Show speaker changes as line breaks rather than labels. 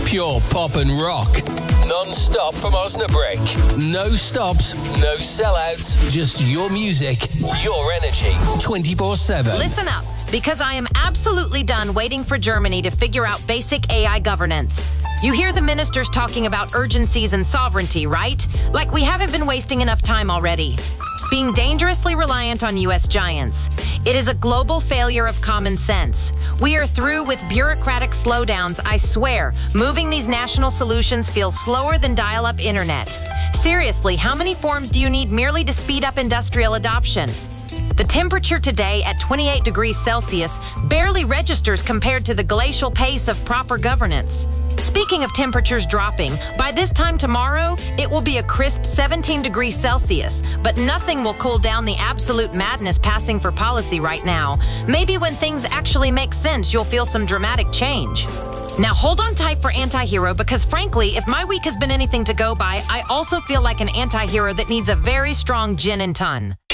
Pure pop and rock. Non-stop from Osnabrück. No stops, no sellouts. Just your music, your energy. 24/7.
Listen up, because I am absolutely done waiting for Germany to figure out basic AI governance. You hear the ministers talking about urgencies and sovereignty, right? Like we haven't been wasting enough time already. Being dangerously reliant on U.S. giants. It is a global failure of common sense. We are through with bureaucratic slowdowns, I swear. Moving these national solutions feels slower than dial-up internet. Seriously, how many forms do you need merely to speed up industrial adoption? The temperature today at 28 degrees Celsius barely registers compared to the glacial pace of proper governance. Speaking of temperatures dropping, by this time tomorrow, it will be a crisp 17 degrees Celsius, but nothing will cool down the absolute madness passing for policy right now. Maybe when things actually make sense, you'll feel some dramatic change. Now hold on tight for Anti-Hero, because frankly, if my week has been anything to go by, I also feel like an anti-hero that needs a very strong gin and ton.